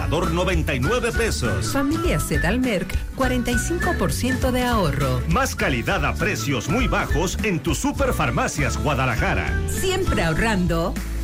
Obrador 99 pesos. Familia Sedalmerc 45% de ahorro. Más calidad a precios muy bajos en tu Superfarmacias Guadalajara. Siempre ahorrando.